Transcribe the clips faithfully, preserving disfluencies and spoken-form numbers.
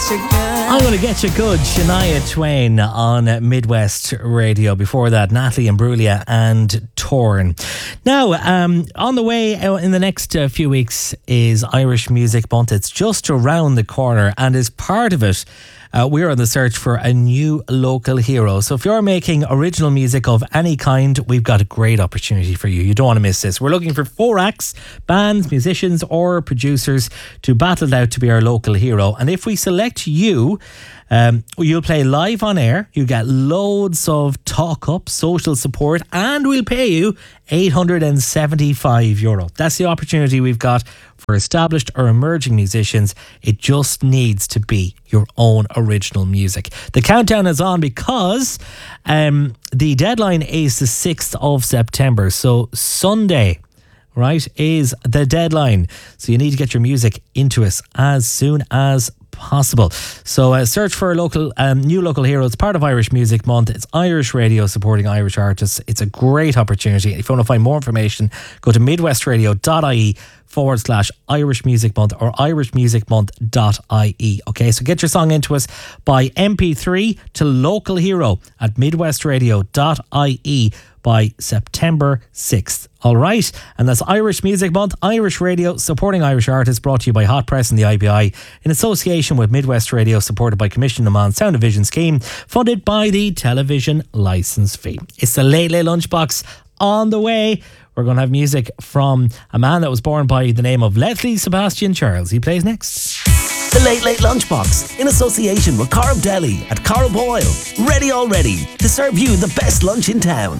you good. I'm gonna get you good. Shania Twain on Midwest Radio. Before that, Natalie Imbruglia and Torn. Now, um, on the way in the next uh, few weeks is Irish Music Month. It's just around the corner, and as part of it, Uh, we're on the search for a new local hero. So if you're making original music of any kind, we've got a great opportunity for you. You don't want to miss this. We're looking for four acts, bands, musicians or producers to battle it out to be our local hero. And if we select you, Um, you'll play live on air, you get loads of talk up, social support, and we'll pay you eight hundred seventy-five euro. That's the opportunity we've got for established or emerging musicians. It just needs to be your own original music. The countdown is on because um, the deadline is the sixth of September. So Sunday, right, is the deadline. So you need to get your music into us as soon as possible. So uh, search for a local um, new local hero. It's part of Irish Music Month. It's Irish radio supporting Irish artists. It's a great opportunity. If you want to find more information, go to midwestradio.ie forward slash Irish Music Month or irishmusicmonth.ie. Okay, so get your song into us by M P three to local hero at midwestradio.ie by September sixth. All right, and that's Irish Music Month, Irish radio supporting Irish artists, brought to you by Hot Press and the I B I in association with Midwest Radio, supported by Commission Demand Sound and Vision Scheme, funded by the television licence fee. It's the Late Late Lunchbox on the way. We're going to have music from a man that was born by the name of Leslie Sebastian Charles. He plays next. The Late Late Lunchbox in association with Corrib Deli at Corrib Oil. Ready already to serve you the best lunch in town.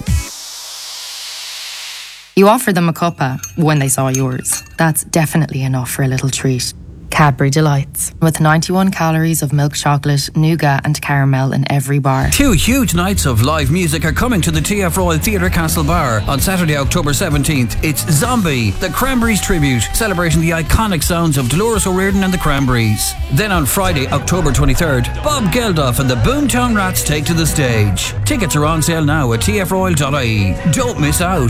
You offered them a cuppa when they saw yours. That's definitely enough for a little treat. Cadbury Delights, with ninety-one calories of milk chocolate, nougat and caramel in every bar. Two huge nights of live music are coming to the T F Royal Theatre Castle Bar on Saturday, October seventeenth. It's Zombie, the Cranberries tribute, celebrating the iconic sounds of Dolores O'Riordan and the Cranberries. Then on Friday, October twenty-third, Bob Geldof and the Boomtown Rats take to the stage. Tickets are on sale now at t f royal dot i e. Don't miss out.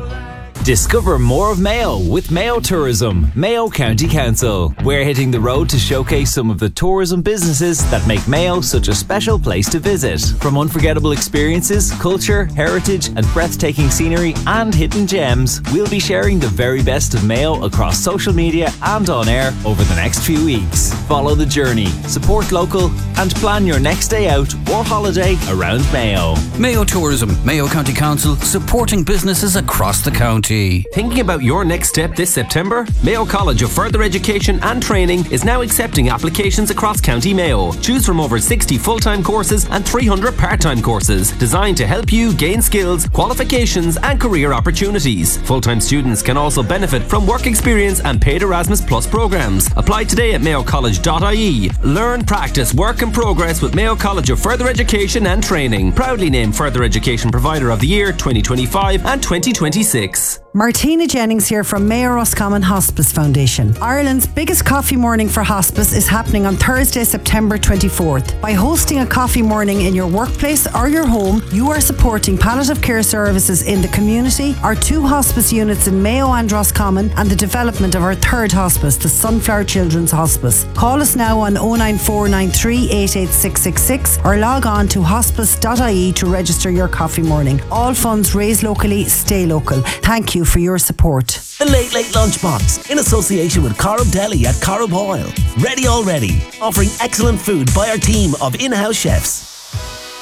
Discover more of Mayo with Mayo Tourism, Mayo County Council. We're hitting the road to showcase some of the tourism businesses that make Mayo such a special place to visit. From unforgettable experiences, culture, heritage and breathtaking scenery and hidden gems, we'll be sharing the very best of Mayo across social media and on air over the next few weeks. Follow the journey, support local and plan your next day out or holiday around Mayo. Mayo Tourism, Mayo County Council, supporting businesses across the county. Thinking about your next step this September? Mayo College of Further Education and Training is now accepting applications across County Mayo. Choose from over sixty full-time courses and three hundred part-time courses designed to help you gain skills, qualifications and career opportunities. Full-time students can also benefit from work experience and paid Erasmus Plus programs. Apply today at mayo college dot i e. Learn, practice, work and progress with Mayo College of Further Education and Training. Proudly named Further Education Provider of the Year twenty twenty-five and twenty twenty-six. Martina Jennings here from Mayo Roscommon Hospice Foundation. Ireland's biggest coffee morning for hospice is happening on Thursday, September twenty-fourth. By hosting a coffee morning in your workplace or your home, you are supporting palliative care services in the community, our two hospice units in Mayo and Roscommon, and the development of our third hospice, the Sunflower Children's Hospice. Call us now on oh nine four nine three eight eight six six six or log on to hospice dot i e to register your coffee morning. All funds raised locally, stay local. Thank you for your support. The Late Late Lunchbox in association with Corrib Deli at Corrib Oil. Ready already, offering excellent food by our team of in-house chefs.